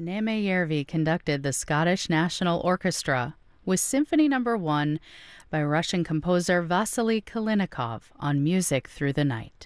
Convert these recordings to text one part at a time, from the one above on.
Nemejärvi conducted the Scottish National Orchestra with Symphony No. 1 by Russian composer Vasily Kalinikov on Music Through the Night.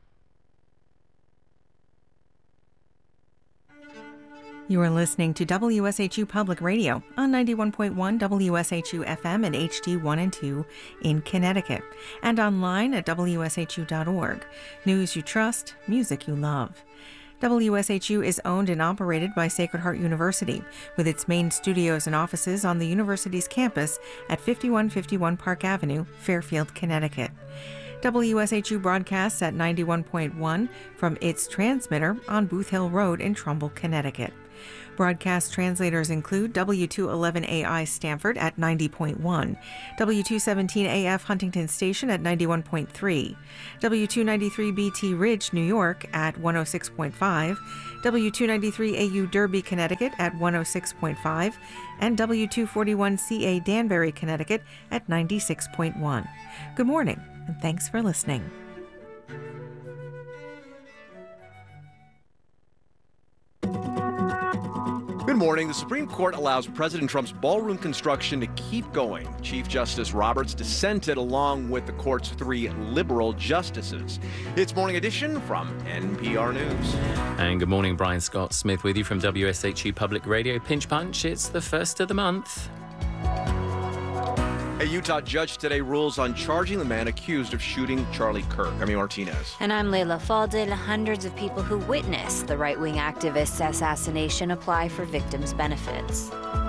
You are listening to WSHU Public Radio on 91.1 WSHU FM and HD1 and 2 in Connecticut, and online at WSHU.org. News you trust, music you love. WSHU is owned and operated by Sacred Heart University, with its main studios and offices on the university's campus at 5151 Park Avenue, Fairfield, Connecticut. WSHU broadcasts at 91.1 from its transmitter on Booth Hill Road in Trumbull, Connecticut. Broadcast translators include W211AI Stamford at 90.1, W217AF Huntington Station at 91.3, W293BT Ridge, New York at 106.5, W293AU Derby, Connecticut at 106.5, and W241CA Danbury, Connecticut at 96.1. Good morning, and thanks for listening. Good morning. The Supreme Court allows President Trump's ballroom construction to keep going. Chief Justice Roberts dissented along with the court's 3 liberal justices. It's Morning Edition from NPR News. And good morning, Brian Scott Smith with you from WSHU Public Radio. Pinch Punch, it's the first of the month. A Utah judge today rules on charging the man accused of shooting Charlie Kirk. I'm Martinez. And I'm Layla Faldin. Hundreds of people who witnessed the right-wing activist's assassination apply for victims' benefits.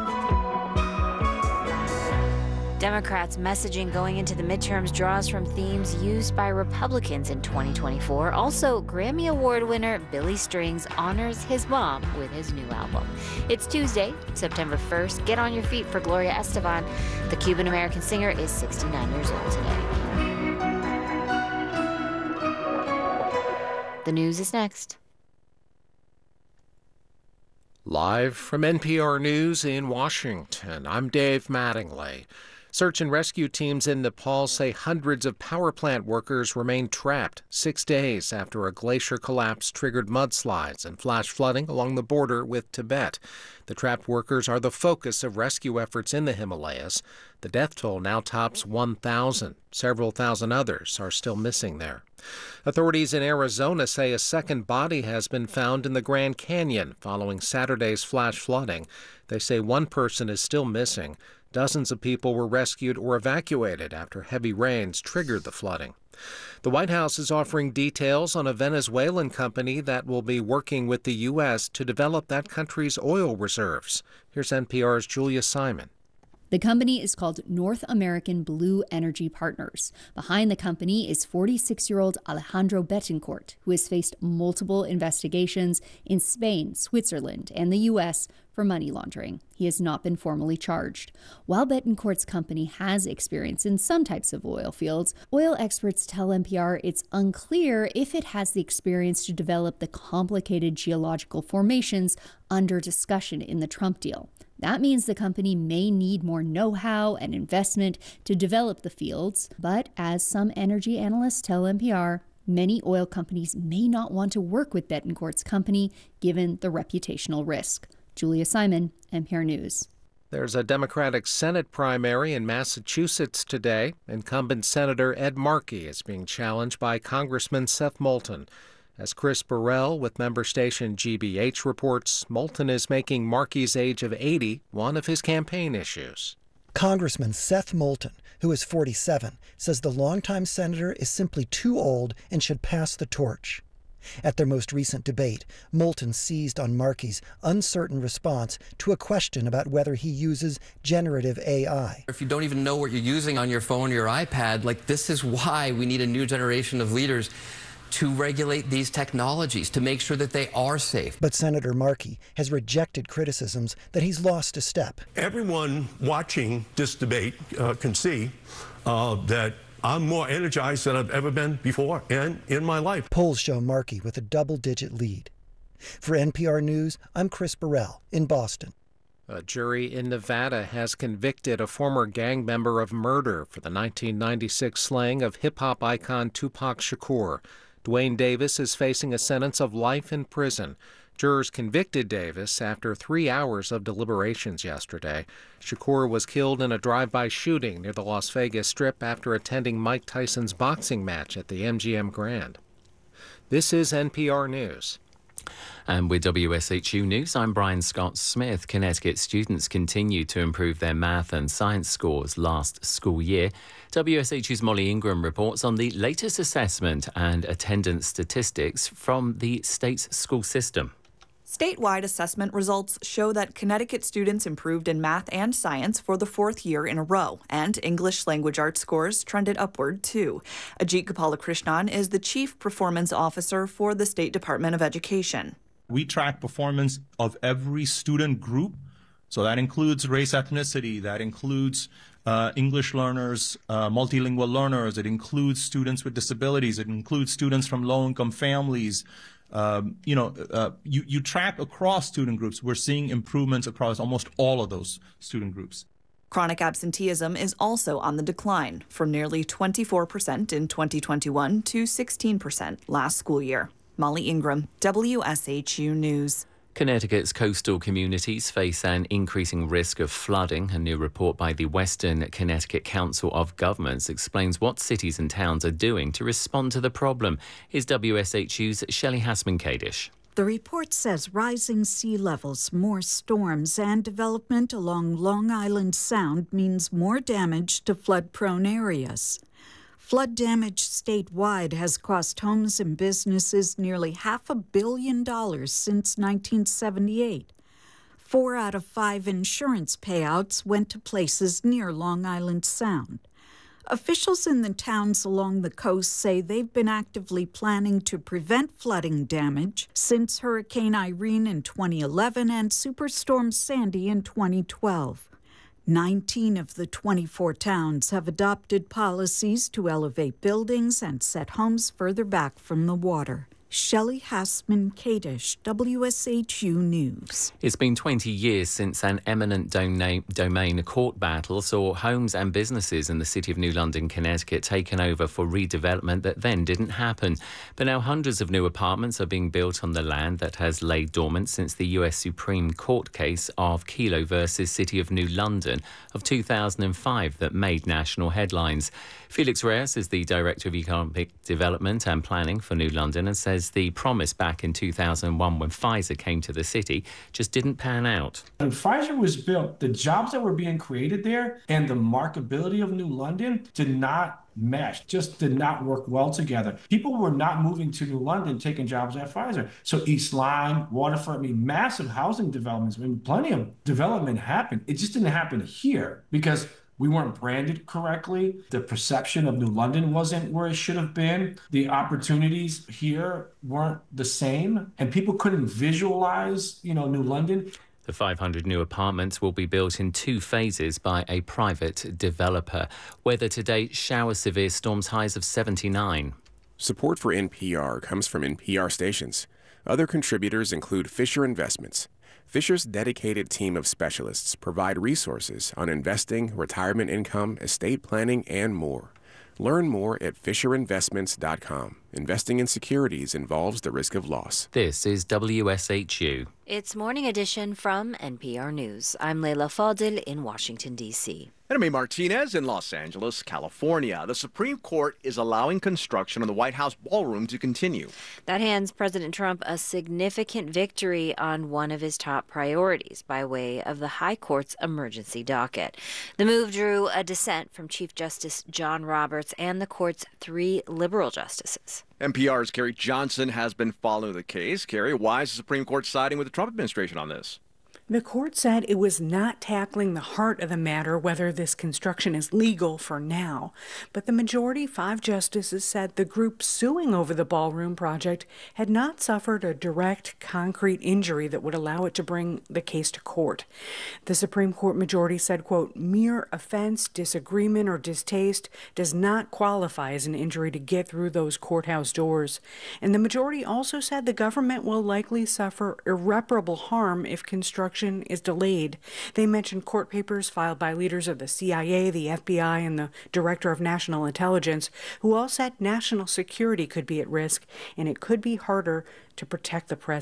Democrats' messaging going into the midterms draws from themes used by Republicans in 2024. Also, Grammy Award winner Billy Strings honors his mom with his new album. It's Tuesday, September 1st. Get on your feet for Gloria Estefan. The Cuban-American singer is 69 years old today. The news is next. Live from NPR News in Washington, I'm Dave Mattingly. Search and rescue teams in Nepal say hundreds of power plant workers remain trapped 6 days after a glacier collapse triggered mudslides and flash flooding along the border with Tibet. The trapped workers are the focus of rescue efforts in the Himalayas. The death toll now tops 1,000. Several thousand others are still missing there. Authorities in Arizona say a second body has been found in the Grand Canyon following Saturday's flash flooding. They say one person is still missing. Dozens of people were rescued or evacuated after heavy rains triggered the flooding. The White House is offering details on a Venezuelan company that will be working with the U.S. to develop that country's oil reserves. Here's NPR's Julia Simon. The company is called North American Blue Energy Partners. Behind the company is 46-year-old Alejandro Betancourt, who has faced multiple investigations in Spain, Switzerland, and the U.S. for money laundering. He has not been formally charged. While Betancourt's company has experience in some types of oil fields, oil experts tell NPR it's unclear if it has the experience to develop the complicated geological formations under discussion in the Trump deal. That means the company may need more know-how and investment to develop the fields, but as some energy analysts tell NPR, many oil companies may not want to work with Betancourt's company given the reputational risk. Julia Simon, NPR News. There's a Democratic Senate primary in Massachusetts today. Incumbent Senator Ed Markey is being challenged by Congressman Seth Moulton. As Chris Burrell with member station GBH reports, Moulton is making Markey's age of 80 one of his campaign issues. Congressman Seth Moulton, who is 47, says the longtime senator is simply too old and should pass the torch. At their most recent debate, Moulton seized on Markey's uncertain response to a question about whether he uses generative AI. If you don't even know what you're using on your phone or your iPad, this is why we need a new generation of leaders to regulate these technologies, to make sure that they are safe. But Senator Markey has rejected criticisms that he's lost a step. Everyone watching this debate can see that I'm more energized than I've ever been before and in my life. Polls show Markey with a double-digit lead. For NPR News, I'm Chris Burrell in Boston. A jury in Nevada has convicted a former gang member of murder for the 1996 slaying of hip-hop icon Tupac Shakur. Dwayne Davis is facing a sentence of life in prison. Jurors convicted Davis after 3 hours of deliberations yesterday. Shakur was killed in a drive-by shooting near the Las Vegas Strip after attending Mike Tyson's boxing match at the MGM Grand. This is NPR News. And with WSHU News, I'm Brian Scott Smith. Connecticut students continue to improve their math and science scores last school year. WSHU's Molly Ingram reports on the latest assessment and attendance statistics from the state's school system. Statewide assessment results show that Connecticut students improved in math and science for the 4th year in a row, and English language arts scores trended upward, too. Ajit Gopalakrishnan is the Chief Performance Officer for the State Department of Education. We track performance of every student group, so that includes race, ethnicity, that includes English learners, multilingual learners, it includes students with disabilities, it includes students from low-income families. You track across student groups. We're seeing improvements across almost all of those student groups. Chronic absenteeism is also on the decline, from nearly 24% in 2021 to 16% last school year. Molly Ingram, WSHU News. Connecticut's coastal communities face an increasing risk of flooding. A new report by the Western Connecticut Council of Governments explains what cities and towns are doing to respond to the problem. Here's WSHU's Shelley Hassman-Kadish. The report says rising sea levels, more storms, and development along Long Island Sound means more damage to flood-prone areas. Flood damage statewide has cost homes and businesses nearly $500 million since 1978. 4 out of 5 insurance payouts went to places near Long Island Sound. Officials in the towns along the coast say they've been actively planning to prevent flooding damage since Hurricane Irene in 2011 and Superstorm Sandy in 2012. 19 of the 24 towns have adopted policies to elevate buildings and set homes further back from the water. Shelley Hassman-Kadish, WSHU News. It's been 20 years since an eminent domain court battle saw homes and businesses in the city of New London, Connecticut, taken over for redevelopment that then didn't happen. But now hundreds of new apartments are being built on the land that has laid dormant since the U.S. Supreme Court case of Kelo versus City of New London of 2005 that made national headlines. Felix Reyes is the Director of Economic Development and Planning for New London and says the promise back in 2001 when Pfizer came to the city just didn't pan out. When Pfizer was built, the jobs that were being created there and the marketability of New London did not mesh, just did not work well together. People were not moving to New London taking jobs at Pfizer. So East Lyme, Waterfront, massive housing developments, plenty of development happened. It just didn't happen here because we weren't branded correctly. The perception of New London wasn't where it should have been. The opportunities here weren't the same, and people couldn't visualize, New London. The 500 new apartments will be built in 2 phases by a private developer. Weather today, showers, severe storms, highs of 79. Support for NPR comes from NPR stations. Other contributors include Fisher Investments. Fisher's dedicated team of specialists provide resources on investing, retirement income, estate planning, and more. Learn more at FisherInvestments.com. Investing in securities involves the risk of loss. This is WSHU. It's Morning Edition from NPR News. I'm Leila Fadil in Washington, D.C. And I'm Amy Martinez in Los Angeles, California. The Supreme Court is allowing construction on the White House ballroom to continue. That hands President Trump a significant victory on one of his top priorities by way of the High Court's emergency docket. The move drew a dissent from Chief Justice John Roberts and the court's 3 liberal justices. NPR's Carrie Johnson has been following the case. Carrie, why is the Supreme Court siding with the Trump administration on this? The court said it was not tackling the heart of the matter, whether this construction is legal for now. But the majority, 5 justices, said the group suing over the ballroom project had not suffered a direct, concrete injury that would allow it to bring the case to court. The Supreme Court majority said, quote, mere offense, disagreement, or distaste does not qualify as an injury to get through those courthouse doors. And the majority also said the government will likely suffer irreparable harm if construction is delayed. They mentioned court papers filed by leaders of the CIA, the FBI, and the Director of National Intelligence, who all said national security could be at risk and it could be harder to protect the president.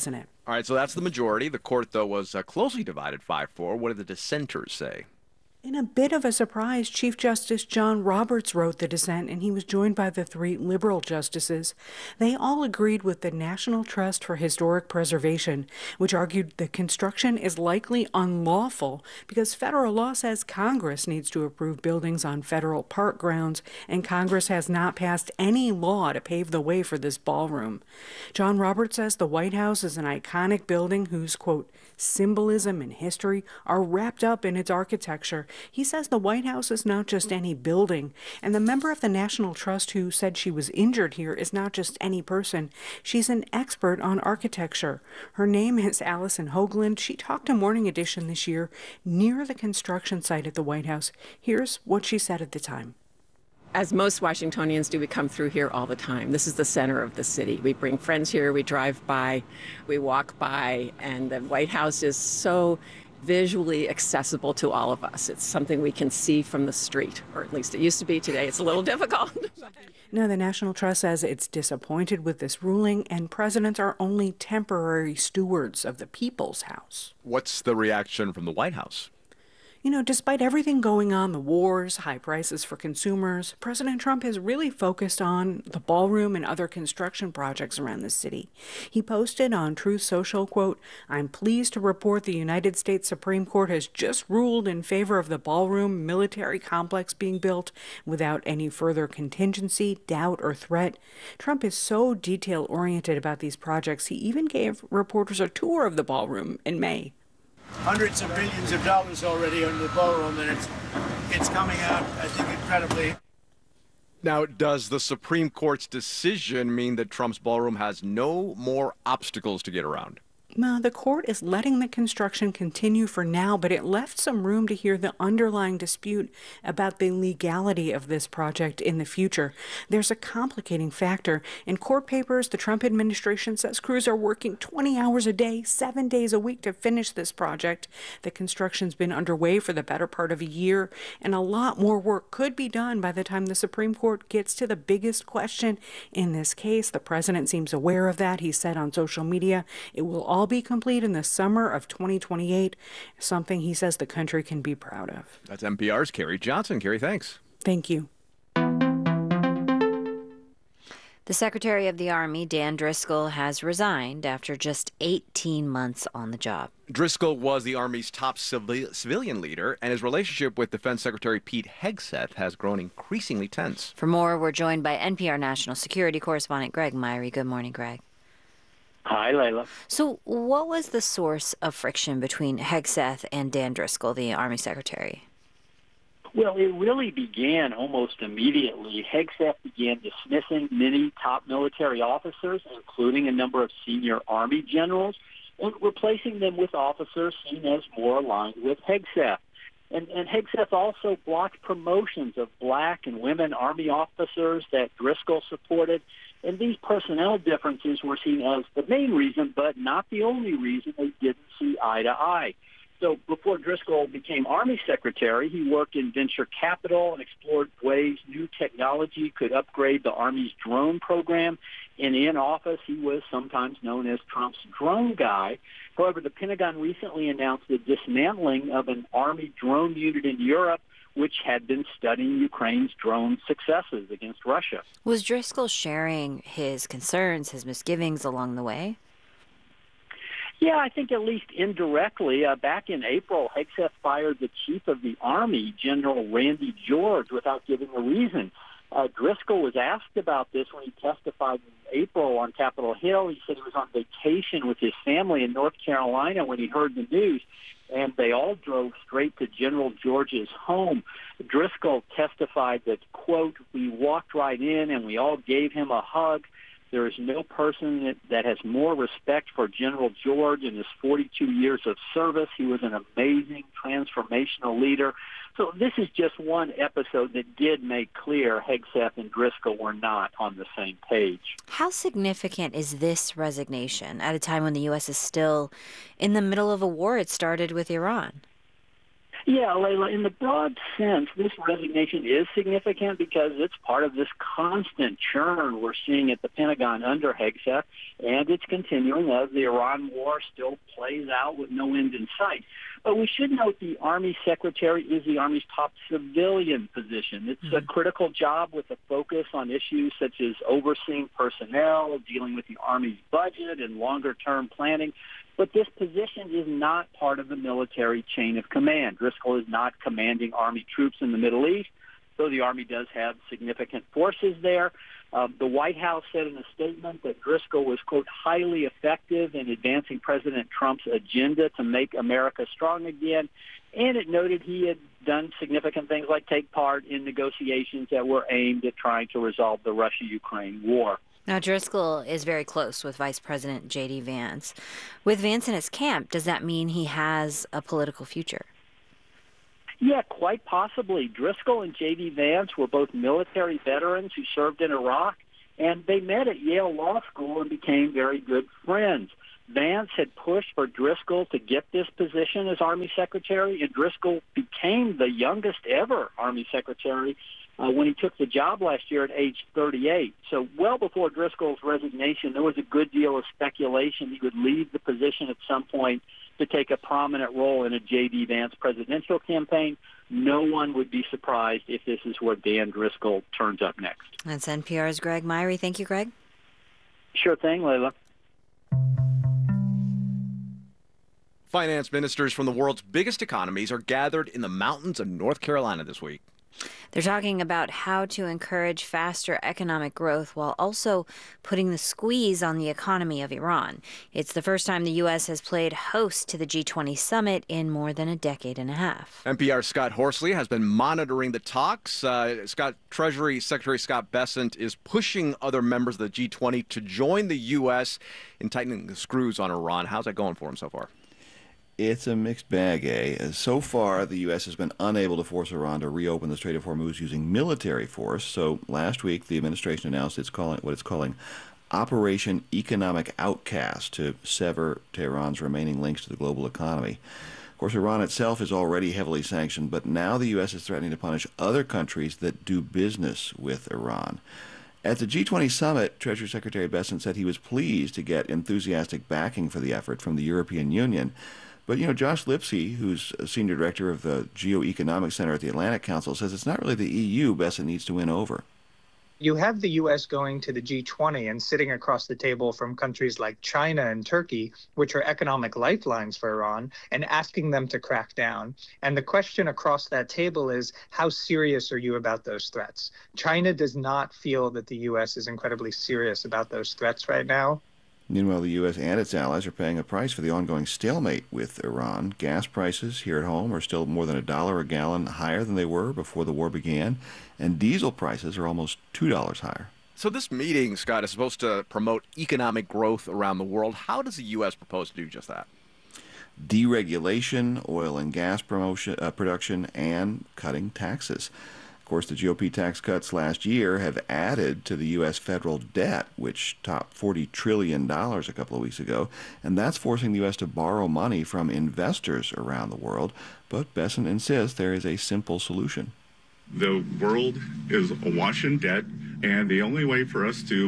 All right, so that's the majority. The court, though, was closely divided 5-4. What did the dissenters say? In a bit of a surprise, Chief Justice John Roberts wrote the dissent, and he was joined by the 3 liberal justices. They all agreed with the National Trust for Historic Preservation, which argued the construction is likely unlawful because federal law says Congress needs to approve buildings on federal park grounds, and Congress has not passed any law to pave the way for this ballroom. John Roberts says the White House is an iconic building whose, quote, symbolism and history are wrapped up in its architecture. He says the White House is not just any building, and the member of the National Trust who said she was injured here is not just any person. She's an expert on architecture. Her name is Allison Hoagland. She talked to Morning Edition this year near the construction site at the White House. Here's what she said at the time. As most Washingtonians do, we come through here all the time. This is the center of the city. We bring friends here, we drive by, we walk by, and the White House is so visually accessible to all of us. It's something we can see from the street, or at least it used to be. Today it's a little difficult. Now, the National Trust says it's disappointed with this ruling, and presidents are only temporary stewards of the people's house. What's the reaction from the White House? You know, despite everything going on, the wars, high prices for consumers, President Trump has really focused on the ballroom and other construction projects around the city. He posted on Truth Social, quote, "I'm pleased to report the United States Supreme Court has just ruled in favor of the ballroom military complex being built without any further contingency, doubt, or threat." Trump is so detail-oriented about these projects, he even gave reporters a tour of the ballroom in May. Hundreds of millions of dollars already on the ballroom, and it's coming out, I think, incredibly. Now, does the Supreme Court's decision mean that Trump's ballroom has no more obstacles to get around? Well, the court is letting the construction continue for now, but it left some room to hear the underlying dispute about the legality of this project in the future. There's a complicating factor. In court papers, the Trump administration says crews are working 20 hours a day, 7 days a week to finish this project. The construction's been underway for the better part of a year, and a lot more work could be done by the time the Supreme Court gets to the biggest question in this case. The president seems aware of that. He said on social media it will all be complete in the summer of 2028, something he says the country can be proud of. That's NPR's Carrie Johnson. Carrie, thanks. Thank you. The Secretary of the Army, Dan Driscoll, has resigned after just 18 months on the job. Driscoll was the Army's top civilian leader, and his relationship with Defense Secretary Pete Hegseth has grown increasingly tense. For more, we're joined by NPR national security correspondent Greg Myrie. Good morning, Greg. Hi, Layla. So what was the source of friction between Hegseth and Dan Driscoll, the Army Secretary? Well, it really began almost immediately. Hegseth began dismissing many top military officers, including a number of senior Army generals, and replacing them with officers seen as more aligned with Hegseth. And Hegseth also blocked promotions of black and women Army officers that Driscoll supported. And these personnel differences were seen as the main reason, but not the only reason they didn't see eye to eye. So before Driscoll became Army Secretary, he worked in venture capital and explored ways new technology could upgrade the Army's drone program. And in office, he was sometimes known as Trump's drone guy. However, the Pentagon recently announced the dismantling of an Army drone unit in Europe, which had been studying Ukraine's drone successes against Russia. Was Driscoll sharing his concerns, his misgivings along the way? Yeah, I think at least indirectly. Back in April, Hegseth fired the chief of the Army, General Randy George, without giving a reason. Driscoll was asked about this when he testified in April on Capitol Hill. He said he was on vacation with his family in North Carolina when he heard the news, and they all drove straight to General George's home. Driscoll testified that, quote, "We walked right in and we all gave him a hug. There is no person that has more respect for General George in his 42 years of service. He was an amazing transformational leader." So this is just one episode that did make clear Hegseth and Driscoll were not on the same page. How significant is this resignation at a time when the U.S. is still in the middle of a war it started with Iran? Yeah, Layla, in the broad sense, this resignation is significant because it's part of this constant churn we're seeing at the Pentagon under Hegseth, and it's continuing as the Iran war still plays out with no end in sight. But we should note the Army Secretary is the Army's top civilian position. It's a critical job with a focus on issues such as overseeing personnel, dealing with the Army's budget, and longer-term planning. But this position is not part of the military chain of command. Driscoll is not commanding Army troops in the Middle East, though the Army does have significant forces there. The White House said in a statement that Driscoll was, quote, highly effective in advancing President Trump's agenda to make America strong again. And it noted he had done significant things like take part in negotiations that were aimed at trying to resolve the Russia-Ukraine war. Now, Driscoll is very close with Vice President J.D. Vance. With Vance in his camp, does that mean he has a political future? Yeah, quite possibly. Driscoll and J.D. Vance were both military veterans who served in Iraq, and they met at Yale Law School and became very good friends. Vance had pushed for Driscoll to get this position as Army Secretary, and Driscoll became the youngest ever Army Secretary when he took the job last year at age 38. So well before Driscoll's resignation, there was a good deal of speculation he would leave the position at some point to take a prominent role in a J.D. Vance presidential campaign. No one would be surprised if this is where Dan Driscoll turns up next. That's NPR's Greg Myrie. Thank you, Greg. Sure thing, Layla. Finance ministers from the world's biggest economies are gathered in the mountains of North Carolina this week. They're talking about how to encourage faster economic growth while also putting the squeeze on the economy of Iran. It's the first time the U.S. has played host to the G20 summit in more than a decade and a half. NPR's Scott Horsley has been monitoring the talks. Treasury Secretary Scott Bessent is pushing other members of the G20 to join the U.S. in tightening the screws on Iran. How's that going for him so far? It's a mixed bag, So far, the U.S. has been unable to force Iran to reopen the Strait of Hormuz using military force. So last week, the administration announced what it's calling Operation Economic Outcast to sever Tehran's remaining links to the global economy. Of course, Iran itself is already heavily sanctioned, but now the U.S. is threatening to punish other countries that do business with Iran. At the G20 summit, Treasury Secretary Bessent said he was pleased to get enthusiastic backing for the effort from the European Union. But, Josh Lipsey, who's a senior director of the Geoeconomic Center at the Atlantic Council, says it's not really the EU Bessent needs to win over. You have the U.S. going to the G20 and sitting across the table from countries like China and Turkey, which are economic lifelines for Iran, and asking them to crack down. And the question across that table is, how serious are you about those threats? China does not feel that the U.S. is incredibly serious about those threats right now. Meanwhile, the U.S. and its allies are paying a price for the ongoing stalemate with Iran. Gas prices here at home are still more than $1 a gallon higher than they were before the war began, and diesel prices are almost $2 higher. So this meeting, Scott, is supposed to promote economic growth around the world. How does the U.S. propose to do just that? Deregulation, oil and gas production, and cutting taxes. Of course, the GOP tax cuts last year have added to the U.S. federal debt, which topped $40 trillion a couple of weeks ago, and that's forcing the U.S. to borrow money from investors around the world. But Bessent insists there is a simple solution. The world is awash in debt, and the only way for us to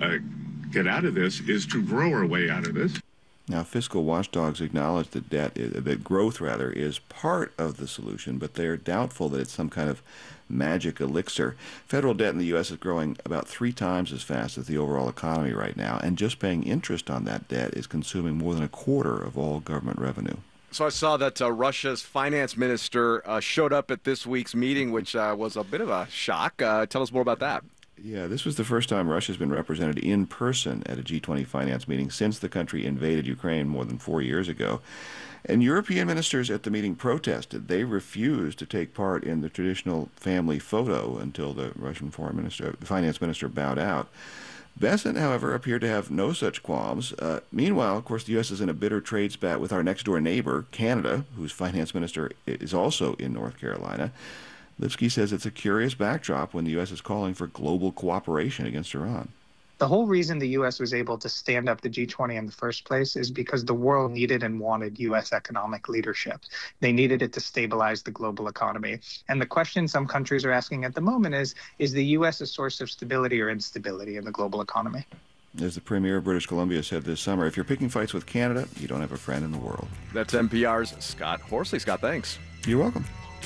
get out of this is to grow our way out of this. Now, fiscal watchdogs acknowledge that growth is part of the solution, but they are doubtful that it's some kind of magic elixir. Federal debt in the U.S. is growing about 3 times as fast as the overall economy right now, and just paying interest on that debt is consuming more than 1/4 of all government revenue. So I saw that Russia's finance minister showed up at this week's meeting, which was a bit of a shock. Tell us more about that. Yeah, this was the first time Russia's been represented in person at a G20 finance meeting since the country invaded Ukraine more than 4 years ago. And European ministers at the meeting protested. They refused to take part in the traditional family photo until the Russian finance minister bowed out. Bessent, however, appeared to have no such qualms. Meanwhile, of course, the U.S. is in a bitter trade spat with our next-door neighbor, Canada, whose finance minister is also in North Carolina. Lipsky says it's a curious backdrop when the U.S. is calling for global cooperation against Iran. The whole reason the U.S. was able to stand up the G20 in the first place is because the world needed and wanted U.S. economic leadership. They needed it to stabilize the global economy. And the question some countries are asking at the moment is the U.S. a source of stability or instability in the global economy? As the Premier of British Columbia said this summer, if you're picking fights with Canada, you don't have a friend in the world. That's NPR's Scott Horsley. Scott, thanks. You're welcome.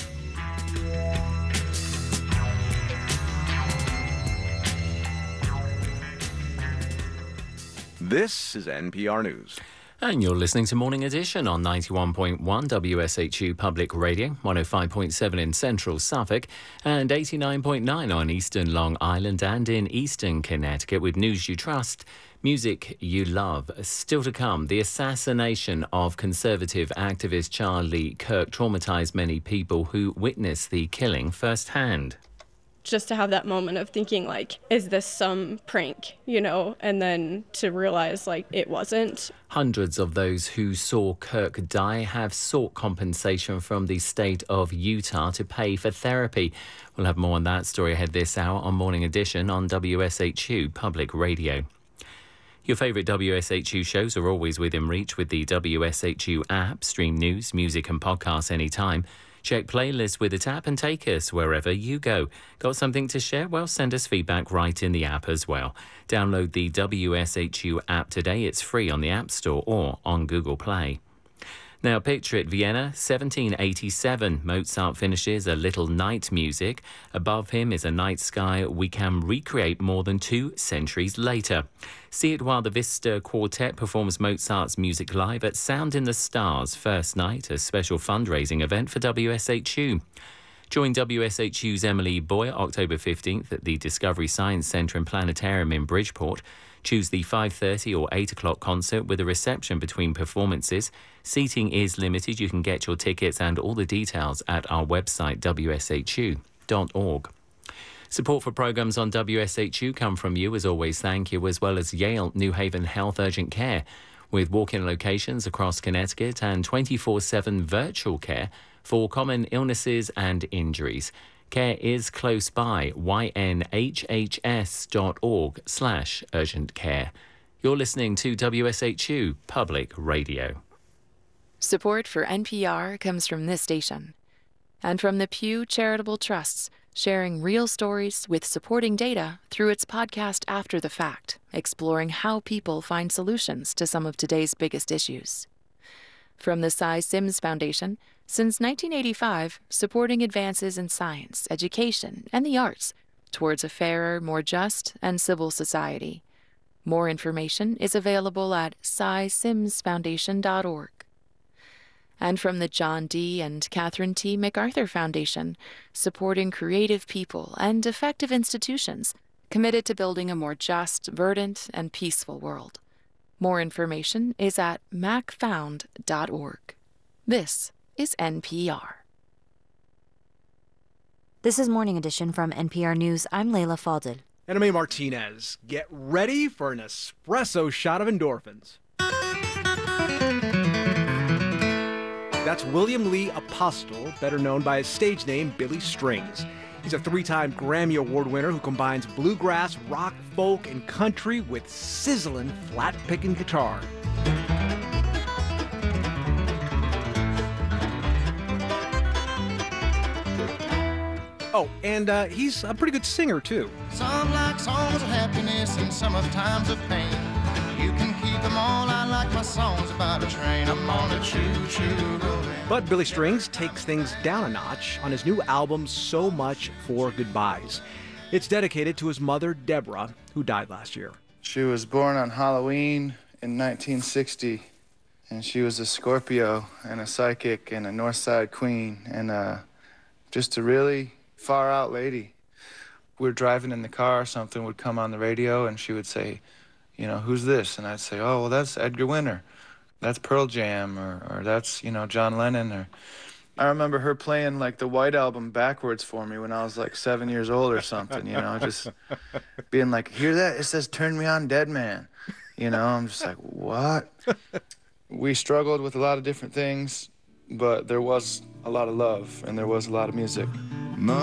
This is NPR News. And you're listening to Morning Edition on 91.1 WSHU Public Radio, 105.7 in central Suffolk, and 89.9 on eastern Long Island and in eastern Connecticut with news you trust, music you love. Still to come, the assassination of conservative activist Charlie Kirk traumatized many people who witnessed the killing firsthand. Just to have that moment of thinking, like, is this some prank, and then to realize, like, it wasn't. Hundreds of those who saw Kirk die have sought compensation from the state of Utah to pay for therapy. We'll have more on that story ahead this hour on Morning Edition on WSHU Public Radio. Your favourite WSHU shows are always within reach with the WSHU app. Stream news, music and podcasts anytime. Check playlists with the tap and take us wherever you go. Got something to share? Well, send us feedback right in the app as well. Download the WSHU app today. It's free on the App Store or on Google Play. Now, picture it, Vienna, 1787. Mozart finishes A Little Night Music. Above him is a night sky we can recreate more than 2 centuries later. See it while the Vista Quartet performs Mozart's music live at Sound in the Stars first night, a special fundraising event for WSHU. Join WSHU's Emily Boyer October 15th at the Discovery Science Centre and Planetarium in Bridgeport. Choose the 5:30 or 8 o'clock concert with a reception between performances. Seating is limited. You can get your tickets and all the details at our website, wshu.org. Support for programmes on WSHU come from you, as always, thank you, as well as Yale New Haven Health Urgent Care, with walk-in locations across Connecticut and 24/7 virtual care for common illnesses and injuries. Care is close by. ynhhs.org/urgent care. You're listening to WSHU Public Radio. Support for NPR comes from this station and from the Pew Charitable Trusts, sharing real stories with supporting data through its podcast After the Fact, exploring how people find solutions to some of today's biggest issues. From the Cy Sims Foundation, since 1985, supporting advances in science, education, and the arts towards a fairer, more just, and civil society. More information is available at cysimsfoundation.org. And from the John D. and Catherine T. MacArthur Foundation, supporting creative people and effective institutions committed to building a more just, verdant, and peaceful world. More information is at macfound.org. This is NPR. This is Morning Edition from NPR News. I'm Layla Faldil. And I'm A. Martinez. Get ready for an espresso shot of endorphins. That's William Lee Apostle, better known by his stage name, Billy Strings. He's a 3-time Grammy Award winner who combines bluegrass, rock, folk, and country with sizzling, flat-picking guitar. Oh, and he's a pretty good singer, too. Some like songs of happiness and some of times of pain. You can keep them all. I like my songs about a train. I'm on a choo-choo rolling. But Billy Strings takes things down a notch on his new album, So Much for Goodbyes. It's dedicated to his mother, Deborah, who died last year. She was born on Halloween in 1960, and she was a Scorpio and a psychic and a North Side queen and just a really far-out lady. We were driving in the car, something would come on the radio, and she would say, who's this? And I'd say, oh, well, that's Edgar Winter. That's Pearl Jam, or that's, John Lennon. Or I remember her playing, like, the White Album backwards for me when I was, like, 7 years old or something, just being like, hear that? It says, turn me on, dead man. I'm just like, what? We struggled with a lot of different things, but there was a lot of love, and there was a lot of music.